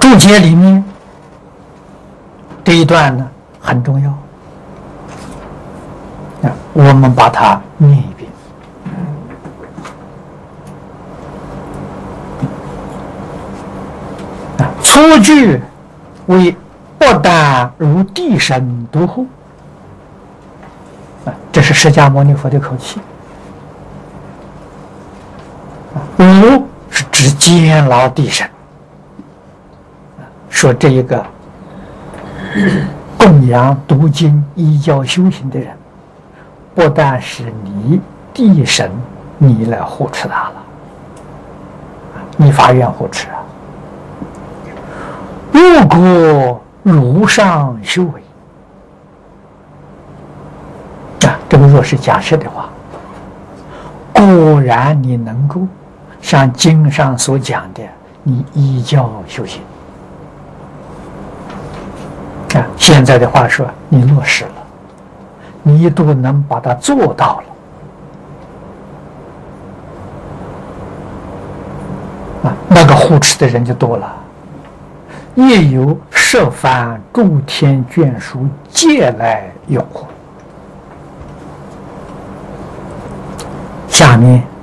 注解里面这一段呢很重要啊，我们把它念一遍。初句为不但如地神独护啊，这是释迦牟尼佛的口气。无是指监牢地神，说这一个供养读经依教修行的人，不但是你地神，你来护持他了，你发愿护持啊。如果如上修为啊，这个若是假设的话，果然你能够像经上所讲的，你依教修行啊。现在的话说，你落实了，你都能把它做到了啊，那个护持的人就多了。也有十方诸天眷属皆来拥护。下面